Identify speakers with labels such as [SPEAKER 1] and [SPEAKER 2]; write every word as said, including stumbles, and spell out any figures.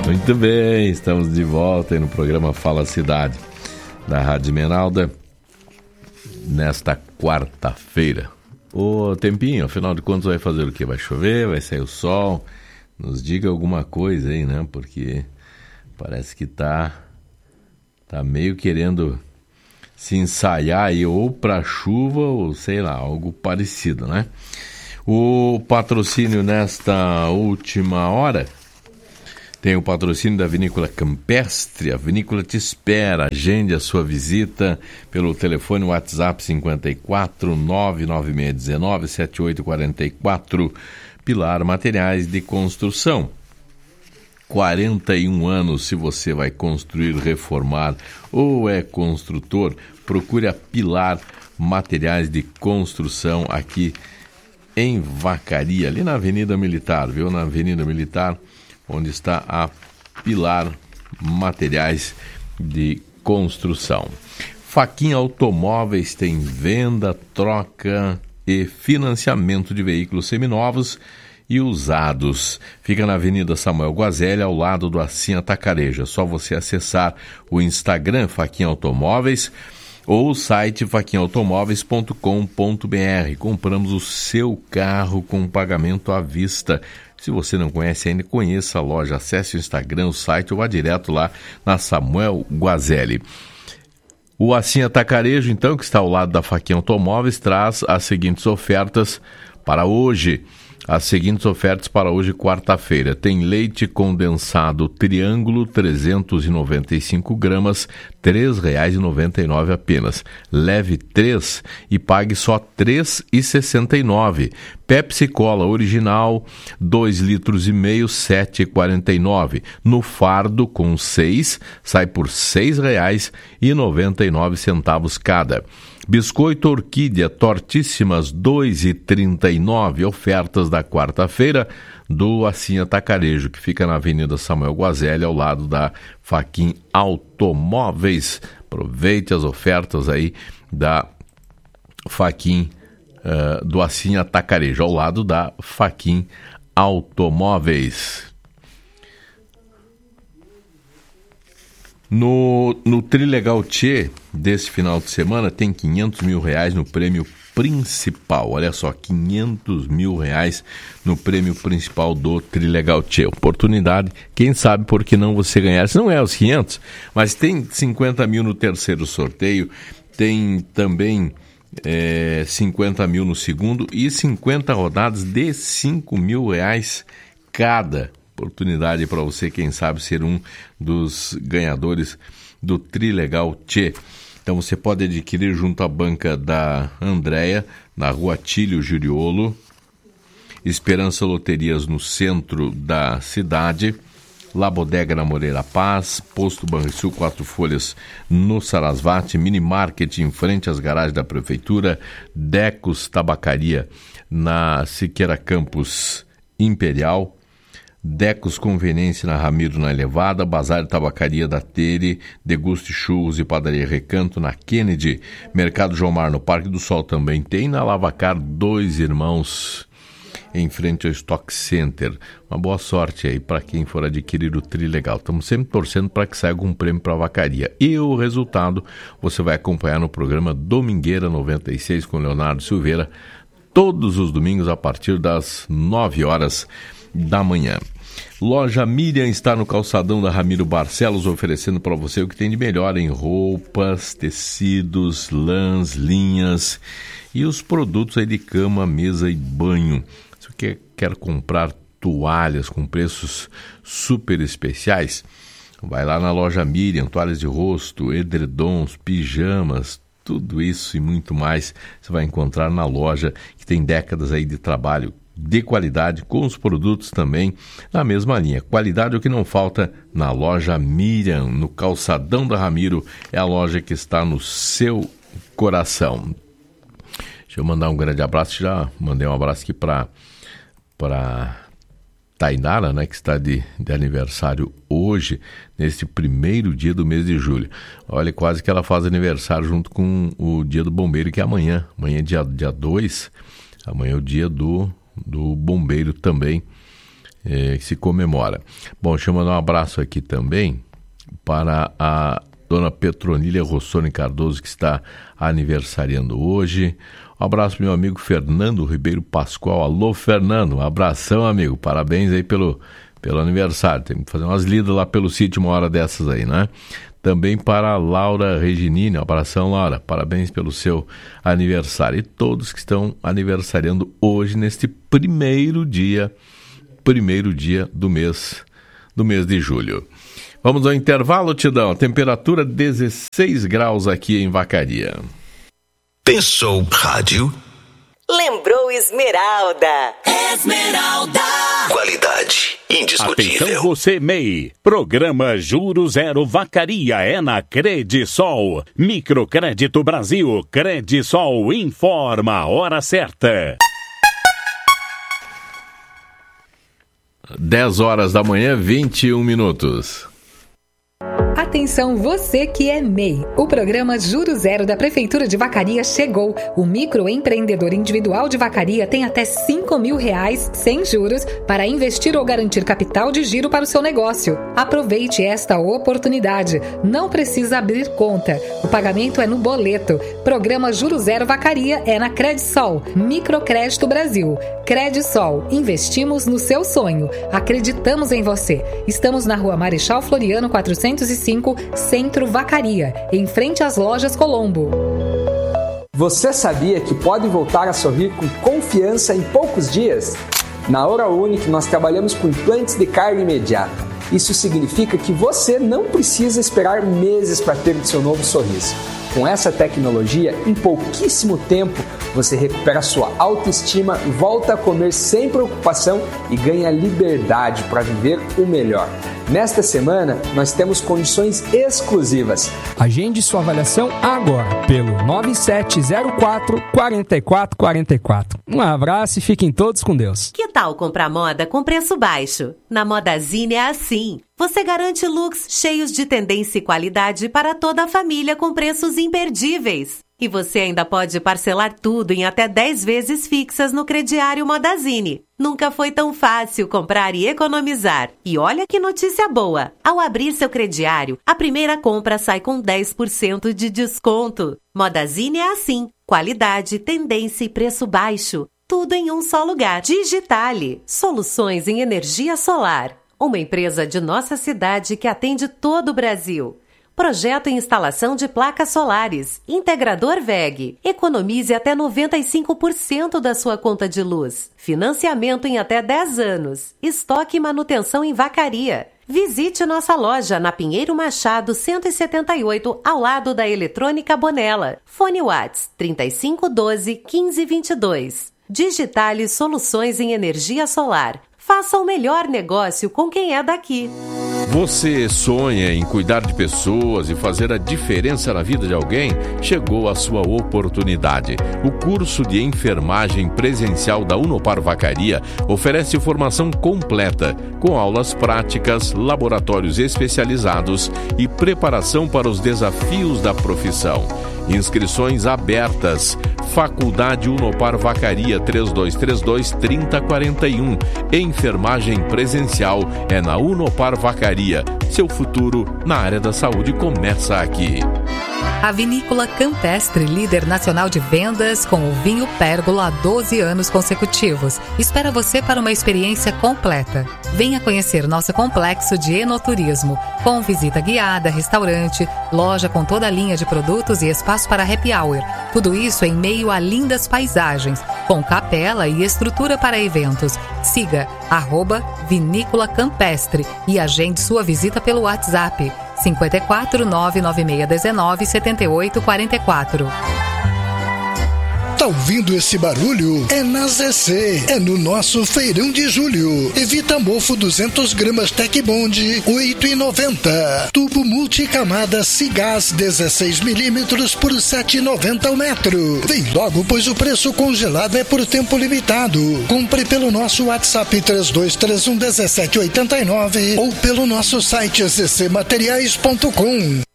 [SPEAKER 1] Muito bem, estamos de volta aí no programa Fala Cidade da Rádio Esmeralda nesta quarta-feira. Ô tempinho, afinal de contas vai fazer o quê? Vai chover? Vai sair o sol? Nos diga alguma coisa aí, né? Porque parece que tá, tá meio querendo se ensaiar aí ou para chuva ou sei lá, algo parecido, né? O patrocínio nesta última hora tem o patrocínio da Vinícola Campestre. A vinícola te espera. Agende a sua visita pelo telefone WhatsApp cinco quatro nove nove seis um nove sete oito quatro quatro. Pilar Materiais de Construção. quarenta e um anos, se você vai construir, reformar ou é construtor, procure a Pilar Materiais de Construção aqui em Vacaria, ali na Avenida Militar, viu? Na Avenida Militar, onde está a Pilar Materiais de Construção. Faquin Automóveis tem venda, troca e financiamento de veículos seminovos e usados. Fica na Avenida Samuel Guazelli, ao lado do Assim Atacarejo. É só você acessar o Instagram Faquin Automóveis ou o site faquin automóveis ponto com ponto b r. Compramos o seu carro com pagamento à vista. Se você não conhece ainda, conheça a loja, acesse o Instagram, o site ou vá direto lá na Samuel Guazelli. O Assim Atacarejo, então, que está ao lado da Faquin Automóveis, traz as seguintes ofertas para hoje. As seguintes ofertas para hoje, quarta-feira. Tem leite condensado Triângulo, trezentos e noventa e cinco gramas, três reais e noventa e nove centavos apenas. Leve três e pague só três reais e sessenta e nove centavos. Pepsi Cola original, dois litros e meio, sete reais e quarenta e nove centavos. No fardo, com seis, sai por seis reais e noventa e nove centavos cada. Biscoito Orquídea Tortíssimas, dois reais e trinta e nove centavos. Ofertas da quarta-feira do Assim Atacarejo, que fica na Avenida Samuel Guazelli, ao lado da Faquin Automóveis. Aproveite as ofertas aí da Faquin, uh, do Assim Atacarejo, ao lado da Faquin Automóveis. No, no Trilegal Tchê desse final de semana tem quinhentos mil reais no prêmio principal. Olha só, quinhentos mil reais no prêmio principal do Trilegal Tchê. Oportunidade, quem sabe por que não você ganhar. Se não é os quinhentos, mas tem cinquenta mil no terceiro sorteio, tem também é, cinquenta mil no segundo e cinquenta rodadas de cinco mil reais cada. Oportunidade para você, quem sabe, ser um dos ganhadores do Trilegal Tchê. Então você pode adquirir junto à banca da Andréia, na Rua Tílio Juriolo, Esperança Loterias no centro da cidade, La Bodega na Moreira Paz, Posto Banrisul Quatro Folhas no Sarasvati, Mini Market em frente às garagens da Prefeitura, Decos Tabacaria na Siqueira Campos Imperial, Decos Conveniência na Ramiro na Elevada, Bazar de Tabacaria da Tere, Deguste Churros e Padaria Recanto na Kennedy, Mercado João Mar no Parque do Sol também tem, na Lavacar Dois Irmãos, em frente ao Stock Center. Uma boa sorte aí para quem for adquirir o Trilegal. Estamos sempre torcendo para que saia algum prêmio para a vacaria. E o resultado você vai acompanhar no programa Domingueira noventa e seis com Leonardo Silveira, todos os domingos a partir das nove horas da manhã. Loja Miriam está no calçadão da Ramiro Barcelos, oferecendo para você o que tem de melhor em roupas, tecidos, lãs, linhas e os produtos aí de cama, mesa e banho. Se você quer comprar toalhas com preços super especiais, vai lá na Loja Miriam, toalhas de rosto, edredons, pijamas, tudo isso e muito mais você vai encontrar na loja, que tem décadas aí de trabalho de qualidade, com os produtos também na mesma linha. Qualidade é o que não falta na Loja Miriam, no calçadão da Ramiro, é a loja que está no seu coração. Deixa eu mandar um grande abraço, já mandei um abraço aqui para para Tainara, né, que está de, de aniversário hoje, neste primeiro dia do mês de julho. Olha, quase que ela faz aniversário junto com o dia do bombeiro, que é amanhã. Amanhã é dia dois, amanhã é o dia do do bombeiro também, é, que se comemora. Bom, deixa eu mandar um abraço aqui também para a dona Petronília Rossoni Cardoso, que está aniversariando hoje. Um abraço para meu amigo Fernando Ribeiro Pascoal. Alô, Fernando, um abração, amigo. Parabéns aí pelo, pelo aniversário. Tem que fazer umas lidas lá pelo sítio uma hora dessas aí, né? Também para a Laura Reginini. Um abração, Laura. Parabéns pelo seu aniversário. E todos que estão aniversariando hoje, neste primeiro dia, primeiro dia do mês, do mês de julho. Vamos ao intervalo, Tidão. Temperatura dezesseis graus aqui em Vacaria.
[SPEAKER 2] Pensou rádio?
[SPEAKER 3] Lembrou Esmeralda.
[SPEAKER 2] Esmeralda. Qualidade indiscutível.
[SPEAKER 4] Atenção você, M E I. Programa Juro Zero Vacaria é na Credisol. Microcrédito Brasil. Credisol informa a hora certa.
[SPEAKER 1] dez horas da manhã, vinte e um minutos.
[SPEAKER 5] Atenção você que é M E I. O programa Juro Zero da Prefeitura de Vacaria chegou. O microempreendedor individual de Vacaria tem até cinco mil reais sem juros para investir ou garantir capital de giro para o seu negócio. Aproveite esta oportunidade. Não precisa abrir conta. O pagamento é no boleto. Programa Juro Zero Vacaria é na Credisol. Microcrédito Brasil. Credisol. Investimos no seu sonho. Acreditamos em você. Estamos na Rua Marechal Floriano quatrocentos e cinco, Centro Vacaria, em frente às lojas Colombo.
[SPEAKER 6] Você sabia que pode voltar a sorrir com confiança em poucos dias? Na Oral Unique nós trabalhamos com implantes de carga imediata. Isso significa que você não precisa esperar meses para ter o seu novo sorriso. Com essa tecnologia, em pouquíssimo tempo, você recupera sua autoestima, volta a comer sem preocupação e ganha liberdade para viver o melhor. Nesta semana, nós temos condições exclusivas.
[SPEAKER 7] Agende sua avaliação agora pelo nove sete zero quatro, quatro quatro quatro quatro. Um abraço e fiquem todos com Deus.
[SPEAKER 8] Que tal comprar moda com preço baixo? Na Modazine é assim. Você garante looks cheios de tendência e qualidade para toda a família com preços imperdíveis. E você ainda pode parcelar tudo em até dez vezes fixas no crediário Modazine. Nunca foi tão fácil comprar e economizar. E olha que notícia boa! Ao abrir seu crediário, a primeira compra sai com dez por cento de desconto. Modazine é assim. Qualidade, tendência e preço baixo. Tudo em um só lugar. Digitale. Soluções em energia solar. Uma empresa de nossa cidade que atende todo o Brasil. Projeto e instalação de placas solares. Integrador V E G. Economize até noventa e cinco por cento da sua conta de luz. Financiamento em até dez anos. Estoque e manutenção em Vacaria. Visite nossa loja na Pinheiro Machado cento e setenta e oito, ao lado da Eletrônica Bonella. Fone Whats trinta e cinco doze, quinze vinte e dois. Digitale Soluções em Energia Solar. Faça o melhor negócio com quem é daqui.
[SPEAKER 1] Você sonha em cuidar de pessoas e fazer a diferença na vida de alguém? Chegou a sua oportunidade. O curso de enfermagem presencial da Unopar Vacaria oferece formação completa, com aulas práticas, laboratórios especializados e preparação para os desafios da profissão. Inscrições abertas. Faculdade Unopar Vacaria três dois três dois, três zero quatro um. Enfermagem presencial é na Unopar Vacaria. Seu futuro na área da saúde começa aqui.
[SPEAKER 5] A Vinícola Campestre, líder nacional de vendas com o vinho Pérgola há doze anos consecutivos, espera você para uma experiência completa. Venha conhecer nosso complexo de enoturismo, com visita guiada, restaurante, loja com toda a linha de produtos e espaço para happy hour. Tudo isso em meio a lindas paisagens, com capela e estrutura para eventos. Siga arroba Vinícola Campestre e agende sua visita pelo WhatsApp cinco quatro nove nove seis um nove sete oito quatro quatro.
[SPEAKER 9] Tá ouvindo esse barulho? É na Z C, é no nosso feirão de julho. Evita mofo duzentas gramas Tec Bond, oito reais e noventa centavos. Tubo multicamada Cigás dezesseis milímetros por sete reais e noventa centavos o metro. Vem logo, pois o preço congelado é por tempo limitado. Compre pelo nosso WhatsApp três dois três um um sete oito nove ou pelo nosso site z c materiais ponto com.